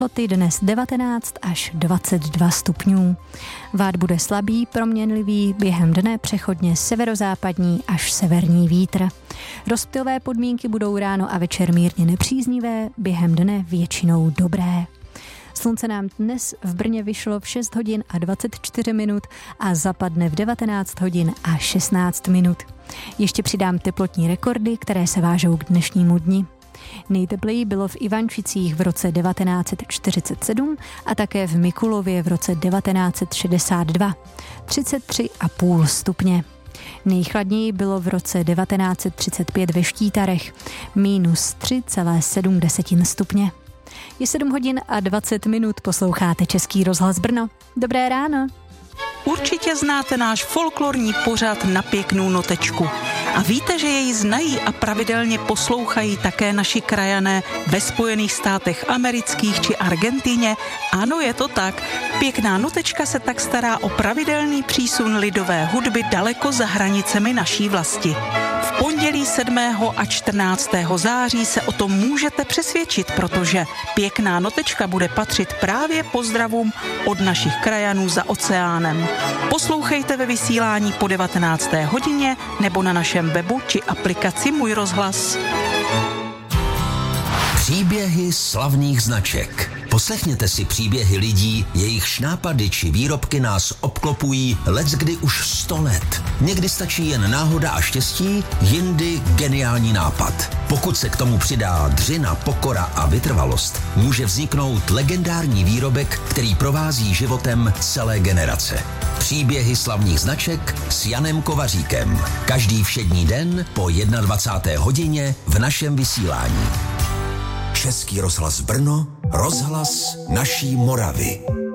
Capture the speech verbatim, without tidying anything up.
Teploty dnes devatenáct až dvacet dva stupňů. Vád bude slabý, proměnlivý, během dne přechodně severozápadní až severní vítr. Rozptylové podmínky budou ráno a večer mírně nepříznivé, během dne většinou dobré. Slunce nám dnes v Brně vyšlo v šest hodin a dvacet čtyři minut a zapadne v devatenáct hodin a šestnáct minut. Ještě přidám teplotní rekordy, které se vážou k dnešnímu dni. Nejtepleji bylo v Ivančicích v roce devatenáct set čtyřicet sedm a také v Mikulově v roce devatenáct set šedesát dva, třicet tři a půl stupně. Nejchladněji bylo v roce devatenáct set třicet pět ve Štítarech, minus tři celá sedm stupně. Je sedm hodin a dvacet minut, posloucháte Český rozhlas Brno. Dobré ráno. Určitě znáte náš folklorní pořad Na pěknou notečku. A víte, že jej znají a pravidelně poslouchají také naši krajané ve Spojených státech amerických či Argentině? Ano, je to tak. Pěkná notečka se tak stará o pravidelný přísun lidové hudby daleko za hranicemi naší vlasti. V pondělí sedmého a čtrnáctého září se o tom můžete přesvědčit, protože Pěkná notečka bude patřit právě pozdravům od našich krajanů za oceánem. Poslouchejte ve vysílání po devatenácté hodině nebo na našem webu či aplikaci Můj rozhlas. Příběhy slavných značek. Poslechněte si příběhy lidí, jejichž nápady či výrobky nás obklopují leckdy už sto let. Někdy stačí jen náhoda a štěstí, jindy geniální nápad. Pokud se k tomu přidá dřina, pokora a vytrvalost, může vzniknout legendární výrobek, který provází životem celé generace. Příběhy slavných značek s Janem Kovaříkem. Každý všední den po dvacáté jedné hodině v našem vysílání. Český rozhlas Brno, rozhlas naší Moravy.